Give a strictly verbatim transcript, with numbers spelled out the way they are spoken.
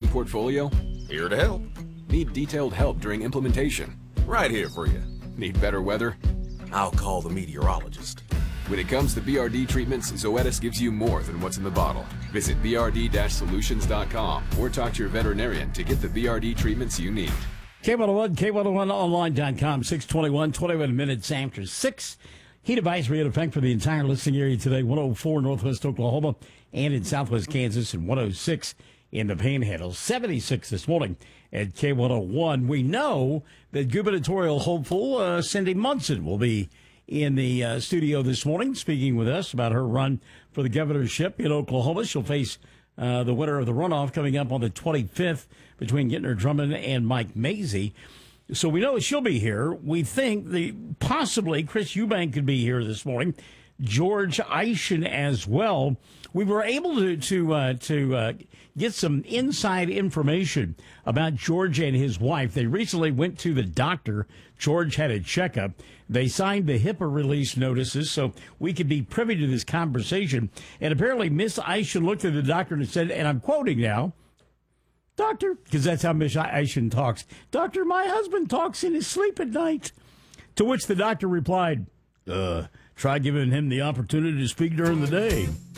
portfolio? Here to help. Need detailed help during implementation? Right here for you. Need better weather? I'll call the meteorologist. When it comes to B R D treatments, Zoetis gives you more than what's in the bottle. Visit B R D solutions dot com or talk to your veterinarian to get the B R D treatments you need. K one oh one, K one oh one online dot com, six twenty-one, twenty-one minutes after six. Heat advisory in effect for the entire listening area today, one oh four northwest Oklahoma and in southwest Kansas, and one oh six in the Panhandle. seventy-six this morning at K one oh one. We know that gubernatorial hopeful uh, Cindy Munson will be in the uh, studio this morning speaking with us about her run for the governorship in Oklahoma. She'll face uh, the winner of the runoff coming up on the twenty-fifth between Gentner Drummond and Mike Mazie. So we know she'll be here. We think the possibly Chris Eubank could be here this morning. George Eischen as well. We were able to to uh, to uh, get some inside information about George and his wife. They recently went to the doctor. George had a checkup. They signed the HIPAA release notices so we could be privy to this conversation. And apparently Miss Eischen looked at the doctor and said, and I'm quoting now, "Doctor," because that's how Miss Eischen talks, "Doctor, my husband talks in his sleep at night." To which the doctor replied, uh, try giving him the opportunity to speak during the day.